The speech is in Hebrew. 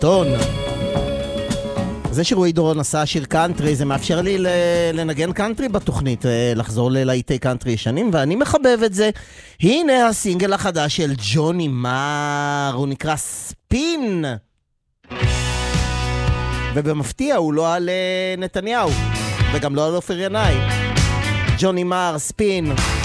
טון. זה שרועי דורון עשה שיר קאנטרי, זה מאפשר לי לנגן קאנטרי בתוכנית, לחזור ללהיטי קאנטרי ישנים, ואני מחבב את זה. הנה הסינגל החדש של ג'וני מר, הוא נקרא ספין. ובמפתיע הוא לא על נתניהו, וגם לא על אופיר ינאי. ג'וני מר, ספין.